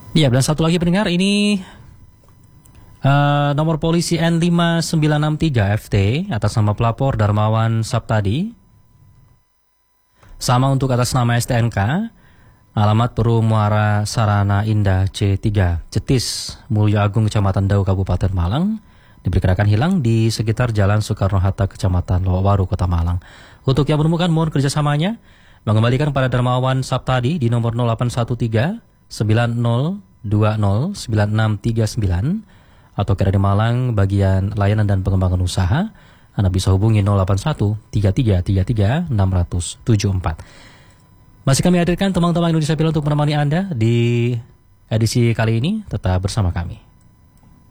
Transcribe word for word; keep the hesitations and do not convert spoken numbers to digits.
Iya, dan satu lagi pendengar, ini uh, nomor polisi N lima sembilan enam tiga F T atas nama pelapor Darmawan Saptadi. Sama untuk atas nama S T N K, alamat Peru Muara Sarana Indah C tiga, Cetis, Mulyo Agung, Kecamatan Dau, Kabupaten Malang. Diperkirakan hilang di sekitar Jalan Soekarno-Hatta, Kecamatan Lowawaru, Kota Malang. Untuk yang menemukan, mohon kerjasamanya mengembalikan pada Darmawan Saptadi di nomor nol delapan satu tiga sembilan nol dua nol sembilan enam tiga sembilan atau kira di Malang bagian layanan dan pengembangan usaha. Anda bisa hubungi nol delapan satu tiga tiga tiga tiga enam tujuh empat. Masih kami hadirkan teman-teman Indonesia Film untuk menemani Anda di edisi kali ini. Tetap bersama kami.